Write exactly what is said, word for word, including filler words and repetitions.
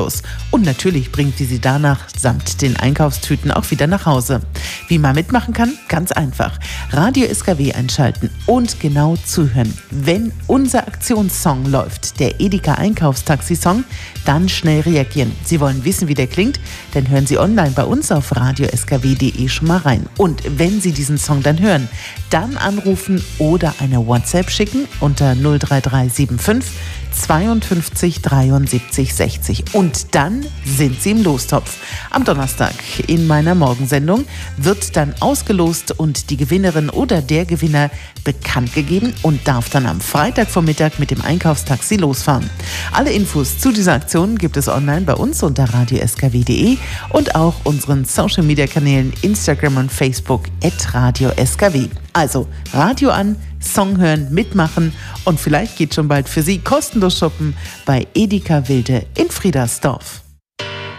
Und natürlich bringt sie sie danach samt den Einkaufstüten auch wieder nach Hause. Wie man mitmachen kann? Ganz einfach. Radio S K W einschalten und genau zuhören. Wenn unser Aktionssong läuft, der Edeka Einkaufstaxi-Song, dann schnell reagieren. Sie wollen wissen, wie der klingt? Dann hören Sie online bei uns auf radio s k w punkt d e schon mal rein. Und wenn Sie diesen Song dann hören, dann anrufen oder eine WhatsApp schicken unter null drei drei sieben fünf zweiundfünfzig dreiundsiebzig sechzig. Und dann sind Sie im Lostopf. Am Donnerstag in meiner Morgensendung wird dann ausgelost und die Gewinnerin oder der Gewinner bekannt gegeben und darf dann am Freitagvormittag mit dem Einkaufstaxi losfahren. Alle Infos zu dieser Aktion gibt es online bei uns unter radio s k w punkt d e und auch unseren Social-Media-Kanälen Instagram und Facebook at radio s k w. Also Radio an, Song hören, mitmachen und vielleicht geht schon bald für Sie kostenlos shoppen bei Edeka Wilde in Friedersdorf.